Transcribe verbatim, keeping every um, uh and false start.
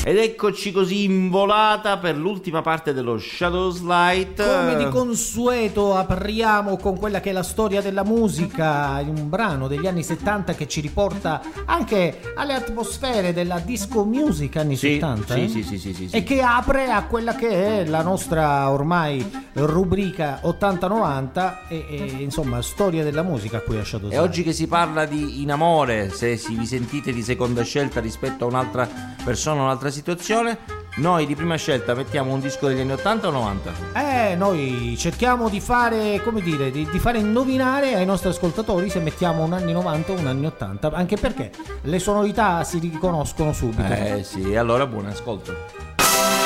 Ed eccoci così in volata per l'ultima parte dello Shadows Light. Come di consueto apriamo con quella che è la storia della musica, un brano degli anni settanta che ci riporta anche alle atmosfere della disco music anni sì, settanta sì, eh? sì, sì, sì, sì, sì. E che apre a quella che è la nostra ormai rubrica ottanta novanta e, e insomma storia della musica qui a Shadows E Light. oggi che si parla di in amore, se si, vi sentite di seconda scelta rispetto a un'altra persona, un'altra situazione, noi di prima scelta mettiamo un disco degli anni ottanta o novanta? Eh, noi cerchiamo di fare, come dire, di, di fare indovinare ai nostri ascoltatori se mettiamo un anni novanta o un anni ottanta, anche perché le sonorità si riconoscono subito. Eh sì, allora buon ascolto.